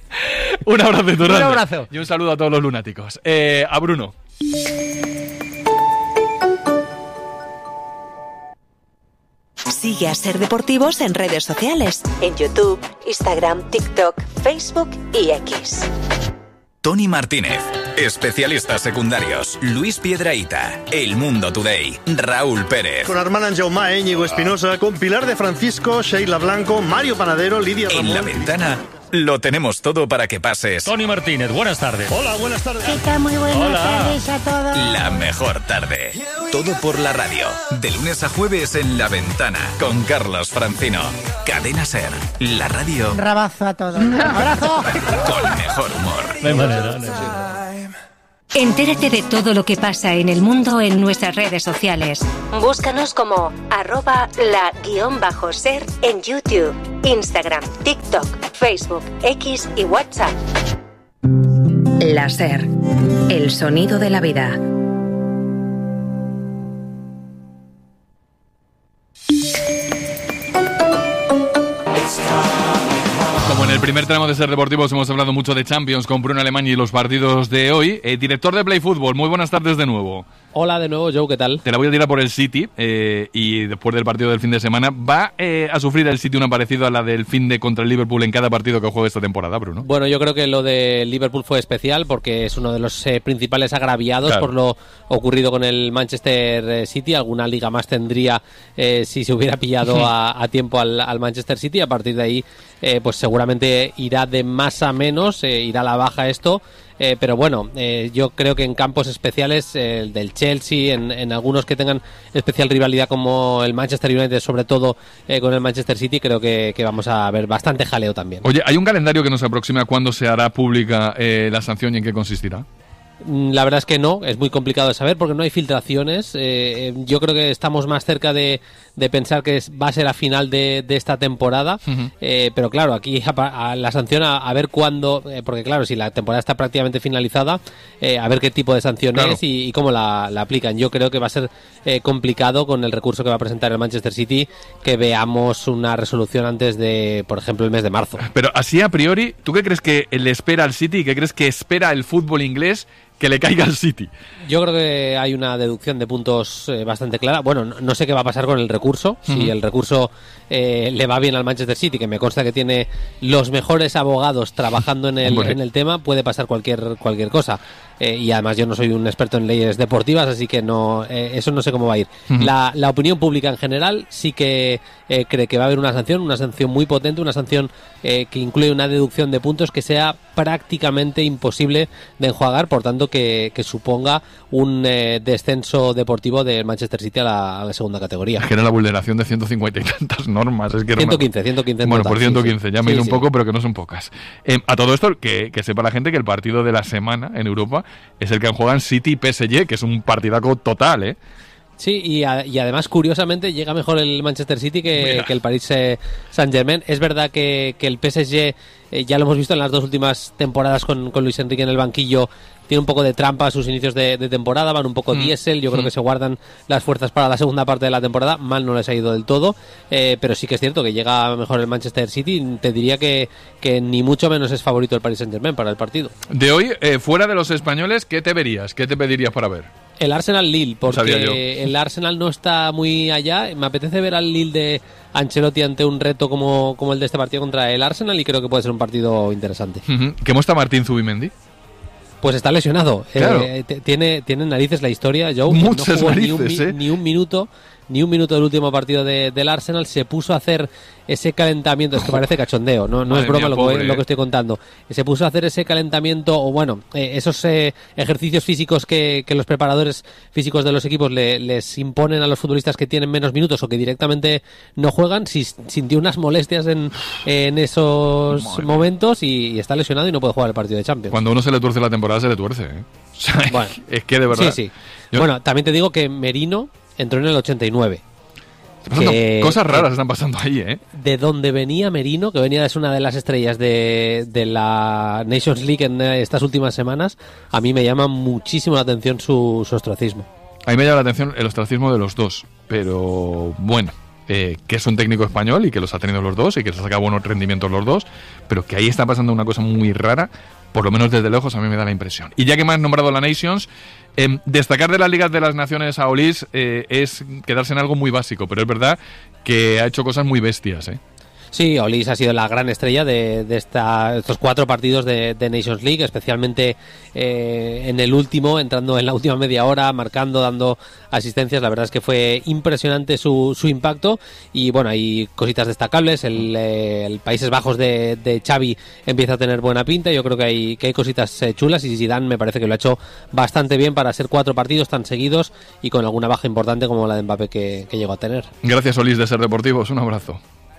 Un abrazo, Iturralde. Un abrazo. Y un saludo a todos los lunáticos. Eh, a Bruno. Sigue a Ser Deportivos en redes sociales, en YouTube, Instagram, TikTok, Facebook y X. Tony Martínez, especialistas secundarios, Luis Piedrahita, El Mundo Today, Raúl Pérez. Con Armand Anjaumá, Íñigo Espinosa, con Pilar de Francisco, Sheila Blanco, Mario Panadero, Lidia Ramón. En La Ventana, lo tenemos todo para que pases Tony Martínez, buenas tardes. Hola, buenas tardes. ¿Qué tal? Muy buenas Hola. tardes a todos. la mejor tarde. Todo por la radio. De lunes a jueves en La Ventana con Carlos Francino. Cadena Ser, la radio Un rabazo a todos. ¡Abrazo! con mejor humor. No hay manera, no hay manera. Entérate de todo lo que pasa en el mundo en nuestras redes sociales. Búscanos como arroba la guión bajo ser en YouTube, Instagram, TikTok, Facebook, X y WhatsApp. La Ser, el sonido de la vida. Como en el primer tramo de Ser Deportivos hemos hablado mucho de Champions con Bruno Alemany y los partidos de hoy, eh, director de Play Fútbol, muy buenas tardes de nuevo. Hola de nuevo, Joe, ¿qué tal? Te la voy a tirar por el City eh, y después del partido del fin de semana, ¿va eh, a sufrir el City una parecida a la del fin de contra el Liverpool en cada partido que juegue esta temporada, Bruno? Bueno, yo creo que lo de Liverpool fue especial porque es uno de los eh, principales agraviados Claro. por lo ocurrido con el Manchester City. Alguna liga más tendría eh, si se hubiera pillado a, a tiempo al, al Manchester City. A partir de ahí, eh, pues seguramente irá de más a menos, eh, irá a la baja esto. Eh, pero bueno, eh, yo creo que en campos especiales, eh, el del Chelsea, en, en algunos que tengan especial rivalidad como el Manchester United, sobre todo eh, con el Manchester City, creo que, que vamos a ver bastante jaleo también. Oye, ¿hay un calendario que nos aproxima cuándo se hará pública eh, la sanción y en qué consistirá? La verdad es que no, es muy complicado de saber porque no hay filtraciones. Eh, yo creo que estamos más cerca de, de pensar que es, va a ser a final de, de esta temporada. Uh-huh. Eh, pero claro, aquí a, a la sanción a, a ver cuándo, eh, porque claro, si la temporada está prácticamente finalizada, eh, a ver qué tipo de sanción Claro. es y, y cómo la, la aplican. Yo creo que va a ser eh, complicado con el recurso que va a presentar el Manchester City que veamos una resolución antes de, por ejemplo, el mes de marzo. Pero así a priori, ¿tú qué crees que le espera al City y qué crees que espera el fútbol inglés que le caiga al City? Yo creo que hay una deducción de puntos eh, bastante clara. Bueno, no, no sé qué va a pasar con el recurso. Si Ujú. el recurso eh, le va bien al Manchester City, que me consta que tiene los mejores abogados trabajando en el, Hombre. en el tema, puede pasar cualquier cualquier cosa. Eh, y además yo no soy un experto en leyes deportivas, así que no eh, eso no sé cómo va a ir. Ujú. La, la opinión pública en general sí que eh, cree que va a haber una sanción, una sanción muy potente, una sanción eh, que incluye una deducción de puntos que sea prácticamente imposible de enjuagar, por tanto que, que suponga un eh, descenso deportivo del Manchester City a la, a la segunda categoría. Es que era la vulneración de ciento cincuenta y tantas normas. Es que era una- ciento quince, ciento quince en Bueno, total, por sí, ciento sí. quince, ya me Sí, iré un sí. poco, pero que no son pocas. Eh, a todo esto, que, que sepa la gente que el partido de la semana en Europa es el que juegan City y P S G, que es un partidaco total, ¿eh? Sí, y, a- y además, curiosamente, llega mejor el Manchester City que, Mira. que el Paris eh, Saint-Germain. Es verdad que, que el P S G, eh, ya lo hemos visto en las dos últimas temporadas con, con Luis Enrique en el banquillo, tiene un poco de trampa a sus inicios de, de temporada, van un poco Mm. diésel, yo creo Mm. que se guardan las fuerzas para la segunda parte de la temporada, mal no les ha ido del todo, eh, pero sí que es cierto que llega mejor el Manchester City, te diría que, que ni mucho menos es favorito el Paris Saint-Germain para el partido. De hoy, eh, fuera de los españoles, ¿qué te verías? ¿Qué te pedirías para ver? El Arsenal Lille, Sabía yo. porque el Arsenal no está muy allá. Me apetece ver al Lille de Ancelotti ante un reto como, como el de este partido contra el Arsenal y creo que puede ser un partido interesante. Ujú. ¿Cómo está Martín Zubimendi? Pues está lesionado. Claro. Eh, t- tiene, tiene narices la historia, Joe. que Muchas no jugó ni un, narices, mi- ¿eh? ni un minuto. Ni un minuto del último partido de- del Arsenal. Se puso a hacer ese calentamiento. Es que parece cachondeo, no, no Madre es broma mía, lo, que, pobre, lo eh. que estoy contando. Se puso a hacer ese calentamiento, o bueno, eh, esos eh, ejercicios físicos que, que los preparadores físicos de los equipos le- les imponen a los futbolistas que tienen menos minutos o que directamente no juegan. Si, sintió unas molestias en, en esos Madre momentos y, y está lesionado y no puede jugar el partido de Champions. Cuando uno se le tuerce la temporada, se le tuerce, ¿eh? O sea, Bueno. es que de verdad... Sí, sí. Yo- Bueno, también te digo que Merino entró en el ochenta y nueve. Están pasando que- cosas raras que- están pasando ahí, ¿eh? De donde venía Merino, que venía es una de las estrellas de, de la Nations League en eh, estas últimas semanas, a mí me llama muchísimo la atención su, su ostracismo. A mí me llama la atención el ostracismo de los dos, pero bueno, eh, que es un técnico español y que los ha tenido los dos y que les ha sacado buenos rendimientos los dos, pero que ahí está pasando una cosa muy rara, por lo menos desde lejos a mí me da la impresión. Y ya que me has nombrado la Nations, eh, destacar de las ligas de las naciones a Olis eh, es quedarse en algo muy básico, pero es verdad que ha hecho cosas muy bestias, ¿eh? Sí, Olise ha sido la gran estrella de, de esta, estos cuatro partidos de, de Nations League, especialmente eh, en el último, entrando en la última media hora, marcando, dando asistencias. La verdad es que fue impresionante su, su impacto y bueno, hay cositas destacables. El, eh, el Países Bajos de, de Xavi empieza a tener buena pinta. Yo creo que hay, que hay cositas eh, chulas y Zidane me parece que lo ha hecho bastante bien para ser cuatro partidos tan seguidos y con alguna baja importante como la de Mbappé que, que llegó a tener. Gracias, Olise, de Ser Deportivos. Un abrazo.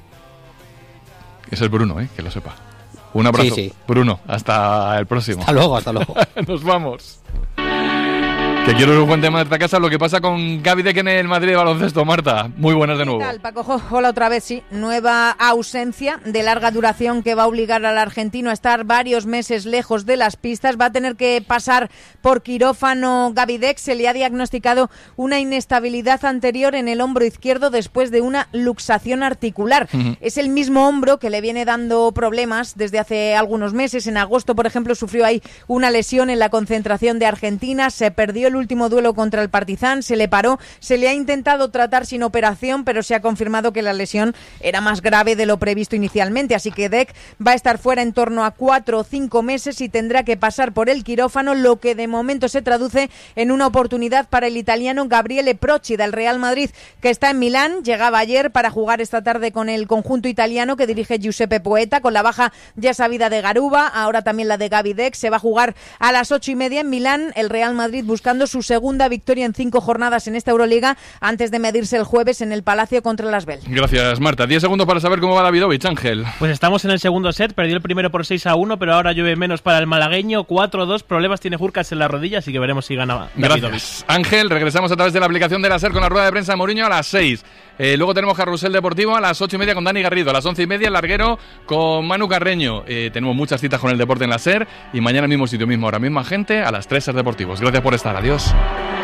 Es el Bruno, ¿eh? Que lo sepa. Un abrazo, sí, sí. Bruno. Hasta el próximo. Hasta luego, hasta luego. Nos vamos. Que quiero un buen tema de esta casa, lo que pasa con Gaby Deck en el Madrid de baloncesto. Marta, muy buenas de nuevo. ¿Qué tal, Paco? Hola otra vez, sí. Nueva ausencia de larga duración que va a obligar al argentino a estar varios meses lejos de las pistas. Va a tener que pasar por quirófano Gaby Deck. Se le ha diagnosticado una inestabilidad anterior en el hombro izquierdo después de una luxación articular. Uh-huh. Es el mismo hombro que le viene dando problemas desde hace algunos meses. En agosto, por ejemplo, sufrió ahí una lesión en la concentración de Argentina. Se perdió el último duelo contra el Partizan, se le paró, se le ha intentado tratar sin operación, pero se ha confirmado que la lesión era más grave de lo previsto inicialmente, así que Deck va a estar fuera en torno a cuatro o cinco meses y tendrá que pasar por el quirófano, lo que de momento se traduce en una oportunidad para el italiano Gabriele Procci del Real Madrid, que está en Milán, llegaba ayer para jugar esta tarde con el conjunto italiano que dirige Giuseppe Poeta, con la baja ya sabida de Garuba, ahora también la de Gaby Deck. Se va a jugar a las ocho y media en Milán, el Real Madrid buscando su segunda victoria en cinco jornadas en esta Euroliga antes de medirse el jueves en el Palacio contra el Asbel. Gracias, Marta. Diez segundos para saber cómo va Davidovich, Ángel. Pues estamos en el segundo set, perdió el primero por seis a uno, pero ahora llueve menos para el malagueño, cuatro a dos, problemas tiene Jurkas en la rodilla, así que veremos si gana Davidovich. Gracias, Ángel. Regresamos a través de la aplicación de la SER con la rueda de prensa de Mourinho a las seis. Eh, luego tenemos Carrusel Deportivo a las ocho y media con Dani Garrido, a las once y media el larguero con Manu Carreño. Eh, tenemos muchas citas con el deporte en la SER y mañana mismo sitio, mismo hora, misma gente, a las tres SER Deportivos. Gracias por estar, adiós.